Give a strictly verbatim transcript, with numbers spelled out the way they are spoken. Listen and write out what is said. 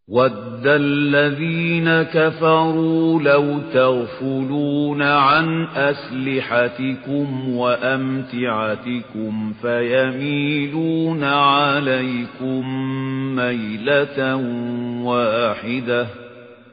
وَدَّ الَّذِينَ كَفَرُوا لَوْ تَغْفُلُونَ عَنْ أَسْلِحَتِكُمْ وَأَمْتِعَتِكُمْ فَيَمِيلُونَ عَلَيْكُمْ مَيْلَةً وَاحِدَةً